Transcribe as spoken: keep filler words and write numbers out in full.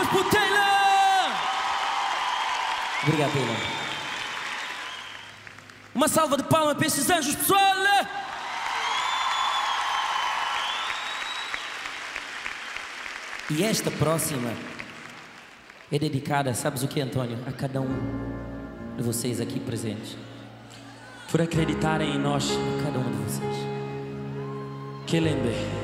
palmas pro Taylor! Obrigado, Taylor. Uma salva de palmas para estes anjos, pessoal! E esta próxima é dedicada, sabes o que, Antônio? A cada um de vocês aqui presentes. Por acreditarem em nós. A cada um de vocês. Que lembre.